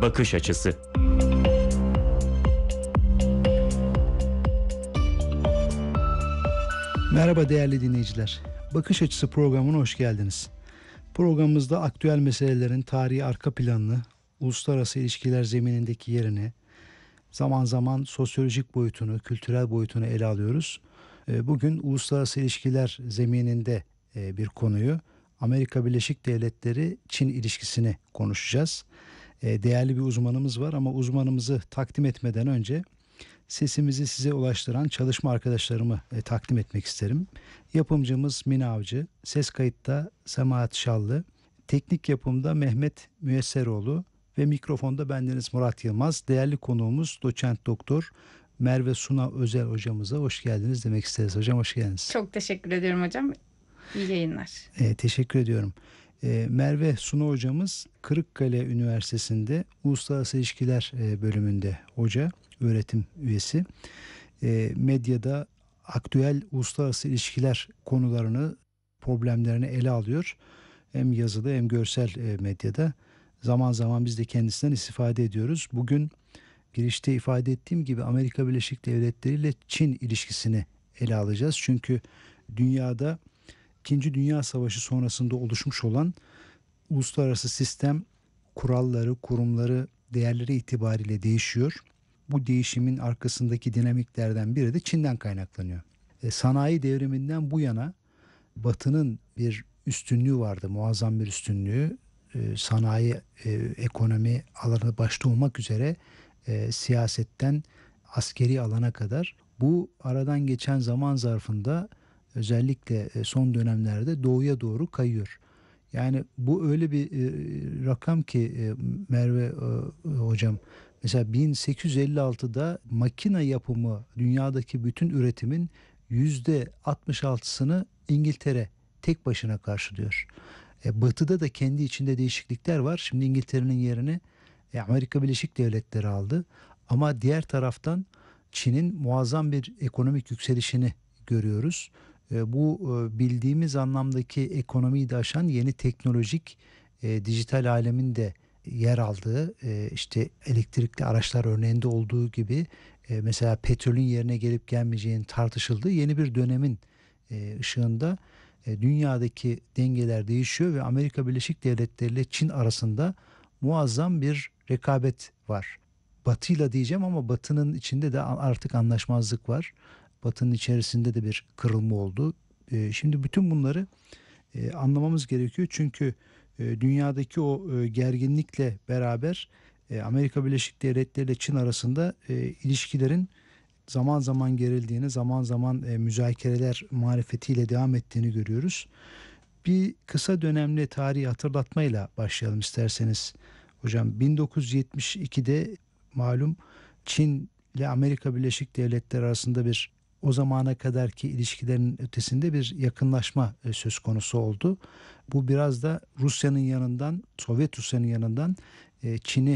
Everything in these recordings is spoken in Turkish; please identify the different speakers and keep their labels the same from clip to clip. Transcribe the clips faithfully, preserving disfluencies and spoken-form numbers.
Speaker 1: bakış açısı.
Speaker 2: Merhaba değerli dinleyiciler. Bakış Açısı programına hoş geldiniz. Programımızda aktüel meselelerin tarihi arka planını, uluslararası ilişkiler zeminindeki yerini, zaman zaman sosyolojik boyutunu, kültürel boyutunu ele alıyoruz. Bugün uluslararası ilişkiler zemininde bir konuyu, Amerika Birleşik Devletleri-Çin ilişkisini konuşacağız. Değerli bir uzmanımız var ama uzmanımızı takdim etmeden önce sesimizi size ulaştıran çalışma arkadaşlarımı e, takdim etmek isterim. Yapımcımız Mine Avcı, ses kayıtta Semahat Şallı, teknik yapımda Mehmet Müyesseroğlu ve mikrofonda bendeniz Murat Yılmaz. Değerli konuğumuz doçent doktor Merve Suna Özel hocamıza hoş geldiniz demek isteriz. Hocam hoş geldiniz.
Speaker 3: Çok teşekkür ediyorum hocam. İyi yayınlar.
Speaker 2: E, teşekkür ediyorum. E, Merve Suna hocamız Kırıkkale Üniversitesi'nde Uluslararası İlişkiler e, bölümünde hoca, öğretim üyesi. E, medyada aktüel uluslararası ilişkiler konularını, problemlerini ele alıyor. Hem yazılı hem görsel e, medyada. Zaman zaman biz de kendisinden istifade ediyoruz. Bugün girişte ifade ettiğim gibi Amerika Birleşik Devletleri ile Çin ilişkisini ele alacağız. Çünkü dünyada İkinci Dünya Savaşı sonrasında oluşmuş olan uluslararası sistem kuralları, kurumları, değerleri itibariyle değişiyor. Bu değişimin arkasındaki dinamiklerden biri de Çin'den kaynaklanıyor. E, sanayi devriminden bu yana Batı'nın bir üstünlüğü vardı, muazzam bir üstünlüğü. E, sanayi, e, ekonomi alanı başta olmak üzere e, siyasetten askeri alana kadar bu aradan geçen zaman zarfında özellikle son dönemlerde doğuya doğru kayıyor. Yani bu öyle bir e, rakam ki e, Merve e, hocam, mesela bin sekiz yüz elli altıda makine yapımı dünyadaki bütün üretimin yüzde altmış altısını İngiltere tek başına karşılıyor. E, batı'da da kendi içinde değişiklikler var. Şimdi İngiltere'nin yerini e, Amerika Birleşik Devletleri aldı. Ama diğer taraftan Çin'in muazzam bir ekonomik yükselişini görüyoruz. Bu bildiğimiz anlamdaki ekonomiyi de aşan yeni teknolojik e, dijital alemin de yer aldığı, e, işte elektrikli araçlar örneğinde olduğu gibi e, mesela petrolün yerine gelip gelmeyeceğinin tartışıldığı yeni bir dönemin e, ışığında e, dünyadaki dengeler değişiyor ve Amerika Birleşik Devletleri ile Çin arasında muazzam bir rekabet var. Batı'yla diyeceğim ama Batı'nın içinde de artık anlaşmazlık var. Batı'nın içerisinde de bir kırılma oldu. E, şimdi bütün bunları e, anlamamız gerekiyor. Çünkü e, dünyadaki o e, gerginlikle beraber e, Amerika Birleşik Devletleri ile Çin arasında e, ilişkilerin zaman zaman gerildiğini, zaman zaman e, müzakereler marifetiyle devam ettiğini görüyoruz. Bir kısa dönemli tarihi hatırlatmayla başlayalım isterseniz. Hocam bin dokuz yüz yetmiş ikide malum Çin ile Amerika Birleşik Devletleri arasında bir o zamana kadarki ilişkilerin ötesinde bir yakınlaşma söz konusu oldu. Bu biraz da Rusya'nın yanından, Sovyet Rusya'nın yanından Çin'i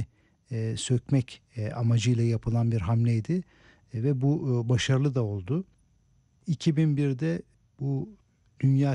Speaker 2: sökmek amacıyla yapılan bir hamleydi ve bu başarılı da oldu. iki bin birde bu dünya